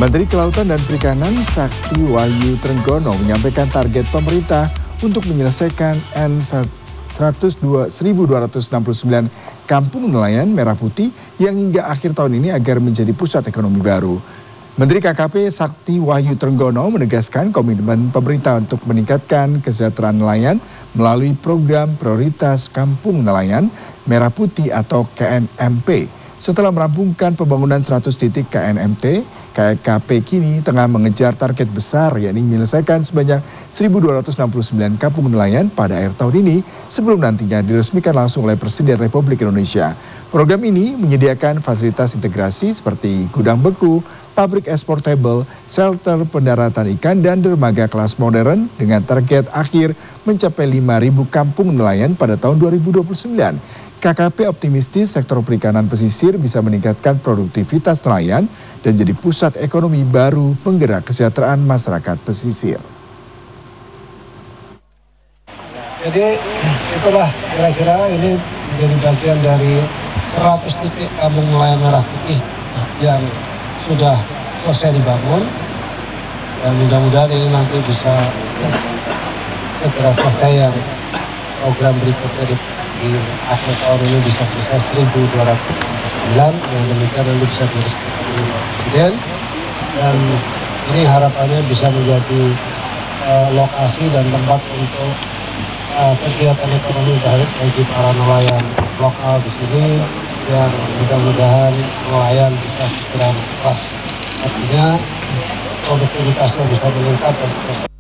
Menteri Kelautan dan Perikanan Sakti Wahyu Trenggono menyampaikan target pemerintah untuk menyelesaikan N102.1269 kampung nelayan merah putih yang hingga akhir tahun ini agar menjadi pusat ekonomi baru. Menteri KKP Sakti Wahyu Trenggono menegaskan komitmen pemerintah untuk meningkatkan kesejahteraan nelayan melalui program prioritas Kampung Nelayan Merah Putih atau KNMP. Setelah merampungkan pembangunan 100 titik KNMT, KKP kini tengah mengejar target besar yakni menyelesaikan sebanyak 1.269 kampung nelayan pada akhir tahun ini sebelum nantinya diresmikan langsung oleh Presiden Republik Indonesia. Program ini menyediakan fasilitas integrasi seperti gudang beku, pabrik eksportable, shelter pendaratan ikan, dan dermaga kelas modern dengan target akhir mencapai 5.000 kampung nelayan pada tahun 2029. KKP optimistis sektor perikanan pesisir bisa meningkatkan produktivitas nelayan dan jadi pusat ekonomi baru penggerak kesejahteraan masyarakat pesisir. Jadi itulah kira-kira ini menjadi bagian dari 100 titik kampung nelayan merah putih yang sudah selesai dibangun, dan mudah-mudahan ini nanti bisa segera selesai yang program berikutnya di akhir tahun ini bisa selesai 1.209, yang demikian nanti bisa diresmikan oleh Pak Presiden, dan ini harapannya bisa menjadi lokasi dan tempat untuk kegiatan ekonomi bagi para nelayan lokal di sini, yang mudah-mudahan nelayan bisa segera ikhlas. Artinya produktivitasnya bisa meningkat dan